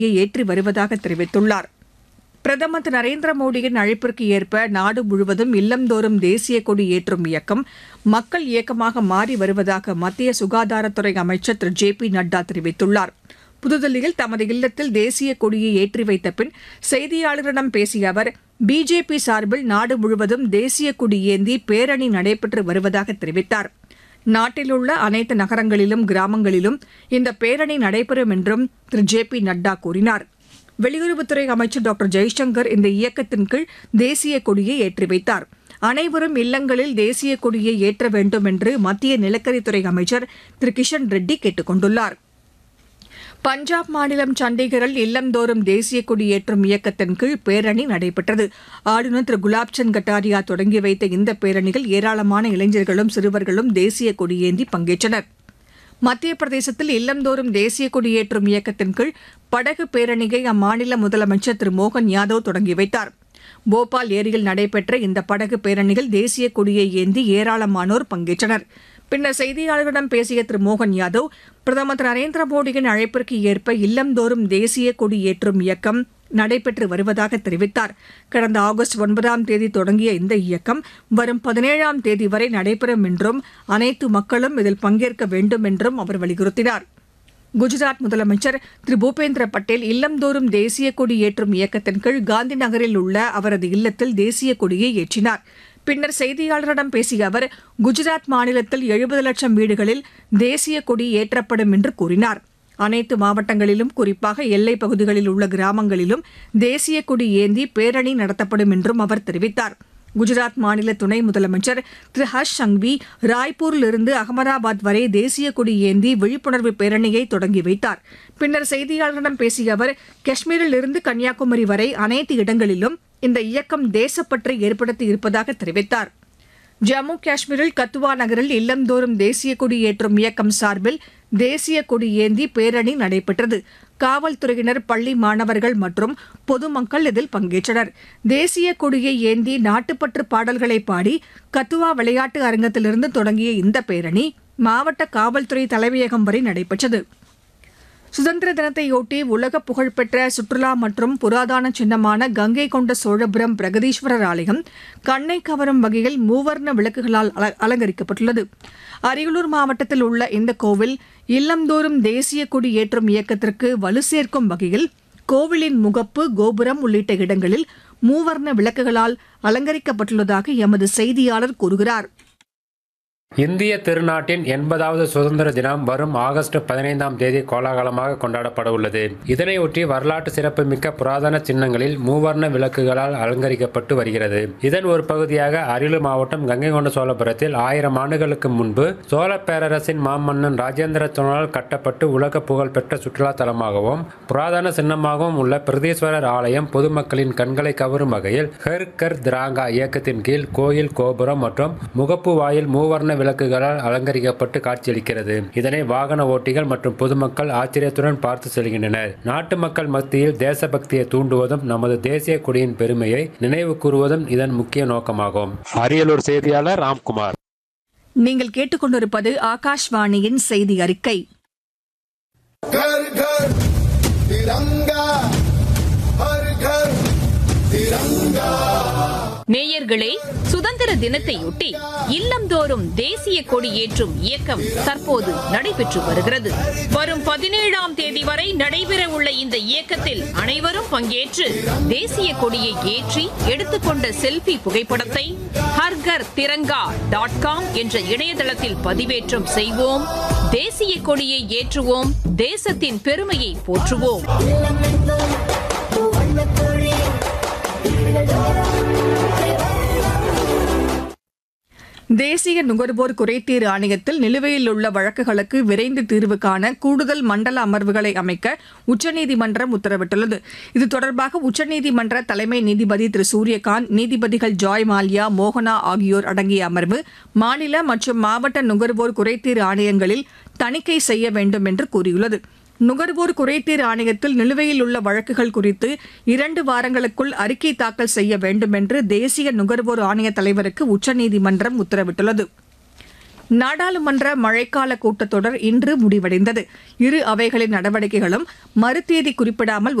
ஏற்றி வருவதாக தெரிவித்துள்ளார். பிரதமர் திரு நரேந்திர மோடியின் அழைப்பிற்கு ஏற்ப நாடு முழுவதும் இல்லந்தோறும் தேசிய கொடி ஏற்றும் இயக்கம் மக்கள் இயக்கமாக மாறி வருவதாக மத்திய சுகாதாரத்துறை அமைச்சர் திரு ஜே.பி. நட்டா தெரிவித்துள்ளார். புதுதில்லியில் தமது இல்லத்தில் தேசிய கொடியை ஏற்றி வைத்த பின் செய்தியாளர்களிடம் பேசிய அவர், பிஜேபி சார்பில் நாடு முழுவதும் தேசிய கொடி ஏந்தி பேரணி நடைபெற்று வருவதாக தெரிவித்தார். நாட்டில் உள்ள அனைத்து நகரங்களிலும் கிராமங்களிலும் இந்த பேரணி நடைபெறும் என்றும் திரு ஜே.பி. நட்டா கூறினார். வெளியுறவுத்துறை அமைச்சர் டாக்டர் ஜெய்சங்கர் இந்த இயக்கத்தின் கீழ் தேசிய கொடியை ஏற்றி வைத்தார். அனைவரும் இல்லங்களில் தேசிய கொடியை ஏற்ற வேண்டும் என்று மத்திய நிலக்கரித்துறை அமைச்சர் திரு கிஷன் ரெட்டி கேட்டுக் கொண்டுள்ளார். பஞ்சாப் மாநிலம் சண்டிகரில் இல்லந்தோறும் தேசிய கொடி ஏற்றும் இயக்கத்தின் கீழ் பேரணி நடைபெற்றது. ஆளுநர் திரு குலாப்சந்த் கட்டாரியா தொடங்கி வைத்த இந்த பேரணியில் ஏராளமான இளைஞர்களும் சிறுவர்களும் தேசிய கொடியேந்தி பங்கேற்றனர். மத்திய பிரதேசத்தில் இல்லந்தோறும் தேசிய கொடியேற்றும் இயக்கத்தின் கீழ் படகு பேரணியை அம்மாநில முதலமைச்சர் திரு மோகன் யாதவ் தொடங்கி வைத்தார். போபால் ஏரியில் நடைபெற்ற இந்த படகு பேரணியில் தேசிய கொடியை ஏந்தி ஏராளமானோர் பங்கேற்றனர். பின்னர் செய்தியாளர்களிடம் பேசிய திரு மோகன் யாதவ், பிரதமர் திரு நரேந்திர மோடியின் அழைப்பிற்கு ஏற்ப இல்லந்தோறும் தேசிய கொடி ஏற்றும் இயக்கம் நடைபெற்று வருவதாக தெரிவித்தார். கடந்த ஆகஸ்ட் 9ஆம் தேதி தொடங்கிய இந்த இயக்கம் வரும் 17ஆம் தேதி வரை நடைபெறும் என்றும் அனைத்து மக்களும் இதில் பங்கேற்க வேண்டும் என்றும் அவர் வலியுறுத்தினார். குஜராத் முதலமைச்சர் திரு பூபேந்திர பட்டேல் இல்லந்தோறும் தேசிய கொடி ஏற்றும் இயக்கத்தின் கீழ் காந்தி நகரில் உள்ள அவரது இல்லத்தில் தேசிய கொடியை ஏற்றினார். பின்னர் செய்தியாளர்களிடம் பேசிய அவர், குஜராத் மாநிலத்தில் 70 லட்சம் வீடுகளில் தேசிய கொடி ஏற்றப்படும் என்று கூறினார். அனைத்து மாவட்டங்களிலும், குறிப்பாக எல்லைப் பகுதிகளில் உள்ள கிராமங்களிலும் தேசிய கொடி ஏந்தி பேரணி நடத்தப்படும் என்றும் அவர் தெரிவித்தார். குஜராத் மாநில துணை முதலமைச்சர் திரு ஹர்ஷ் சங்வி ராய்ப்பூரிலிருந்து அகமதாபாத் வரை தேசிய கொடி ஏந்தி விழிப்புணர்வு பேரணியை தொடங்கி வைத்தார். பின்னர் செய்தியாளர்களிடம் பேசிய அவர், காஷ்மீரில் இருந்து கன்னியாகுமரி வரை அனைத்து இடங்களிலும் இந்த இயக்கம் தேசப்பற்றை ஏற்படுத்தி இருப்பதாக தெரிவித்தார். ஜம்மு காஷ்மீரில் கத்துவா நகரில் இல்லந்தோறும் தேசிய கொடி ஏற்றும் இயக்கம் சார்பில் தேசிய கொடி ஏந்தி பேரணி நடைபெற்றது. காவல்துறையினர், பள்ளி மாணவர்கள் மற்றும் பொதுமக்கள் இதில் பங்கேற்றனர். தேசிய கொடியை ஏந்தி நாட்டுப்பற்று பாடல்களை பாடி கத்துவா விளையாட்டு அரங்கத்திலிருந்து தொடங்கிய இந்த பேரணி மாவட்ட காவல்துறை தலைமையகம் வரை நடைபெற்றது. சுதந்திர தினத்தையொட்டி உலக புகழ்பெற்ற சுற்றுலா மற்றும் புராதன சின்னமான கங்கை கொண்ட சோழபுரம் பிரகதீஸ்வரர் ஆலயம் கண்ணை கவரும் வகையில் மூவர்ண விளக்குகளால் அலங்கரிக்கப்பட்டுள்ளது. அரியலூர் மாவட்டத்தில் உள்ள இந்த கோவில் இல்லந்தோறும் தேசிய கொடி ஏற்றும் இயக்கத்திற்கு வலு சேர்க்கும் வகையில் கோவிலின் முகப்பு, கோபுரம் உள்ளிட்ட இடங்களில் மூவர்ண விளக்குகளால் அலங்கரிக்கப்பட்டுள்ளதாக எமது செய்தியாளர் கூறுகிறார். இந்திய திருநாட்டின் 80வது சுதந்திர தினம் வரும் ஆகஸ்ட் 15ஆம் தேதி கோலாகலமாக கொண்டாடப்பட உள்ளது. இதனையொட்டி வரலாற்று சிறப்புமிக்க புராதன சின்னங்களில் மூவர்ண விளக்குகளால் அலங்கரிக்கப்பட்டு வருகிறது. இதன் ஒரு பகுதியாக அரியலூர் மாவட்டம் கங்கை கொண்ட சோழபுரத்தில் 1000 ஆண்டுகளுக்கு முன்பு சோழ பேரரசின் மாமன்னன் ராஜேந்திர சோழனால் கட்டப்பட்டு உலக புகழ்பெற்ற சுற்றுலா தலமாகவும் புராதன சின்னமாகவும் உள்ள பிரகதீஸ்வரர் ஆலயம் பொதுமக்களின் கண்களை கவரும் வகையில் ஹர் கர் திராங்கா இயக்கத்தின் கீழ் கோயில், கோபுரம் மற்றும் முகப்பு வாயில் மூவர்ண விளக்குகளால் அலங்கரிக்கப்பட்டு காட்சியளிக்கிறது. இதனை வாகன ஓட்டிகள் மற்றும் பொதுமக்கள் ஆச்சரியத்துடன் பார்த்து செல்கின்றனர். நாட்டு மக்கள் மத்தியில் தேசபக்தியை தூண்டுவதும் நமது தேசிய கொடியின் பெருமையை நினைவு கூறுவதும் இதன் முக்கிய நோக்கமாகும். அரியலூர் செய்தியாளர் ராம்குமார். நீங்கள் கேட்டுக்கொண்டிருப்பது ஆகாஷ்வாணியின் செய்தி அறிக்கை. நேயர்களே, சுதந்திர தினத்தையொட்டி இல்லந்தோறும் தேசிய கொடி ஏற்றும் இயக்கம் தற்போது நடைபெற்று வருகிறது. வரும் 17ஆம் தேதி வரை நடைபெற உள்ள இந்த இயக்கத்தில் அனைவரும் பங்கேற்று தேசிய கொடியை ஏற்றி எடுத்துக்கொண்ட செல்ஃபி புகைப்படத்தை ஹர்கர் திரங்கா.com என்ற இணையதளத்தில் பதிவேற்றம் செய்வோம். தேசிய கொடியை ஏற்றுவோம். தேசத்தின் பெருமையை போற்றுவோம். தேசிய நுகர்வோர் குறைதீர் ஆணையத்தில் நிலுவையில் உள்ள வழக்குகளுக்கு விரைந்து தீர்வு காண கூடுதல் மண்டல அமர்வுகளை அமைக்க உச்சநீதிமன்றம் உத்தரவிட்டுள்ளது. இது தொடர்பாக உச்சநீதிமன்ற தலைமை நீதிபதி திரு சூரியகாந்த், நீதிபதிகள் ஜாய் மால்யா, மோகனா ஆகியோர் அடங்கிய அமர்வு மாநில மற்றும் மாவட்ட நுகர்வோர் குறைதீர் ஆணையங்களில் தணிக்கை செய்ய வேண்டும் என்று கூறியுள்ளது. நுகர்வோர் குறைதீர் ஆணையத்தில் நிலுவையில் உள்ள வழக்குகள் குறித்து 2 வாரங்களுக்குள் அறிக்கை தாக்கல் செய்ய வேண்டும் என்று தேசிய நுகர்வோர் ஆணைய தலைவருக்கு உச்சநீதிமன்றம் உத்தரவிட்டுள்ளது. நாடாளுமன்ற மழைக்கால கூட்டத்தொடர் இன்று முடிவடைந்தது. இரு அவைகளின் நடவடிக்கைகளும் மறுதேதி குறிப்பிடாமல்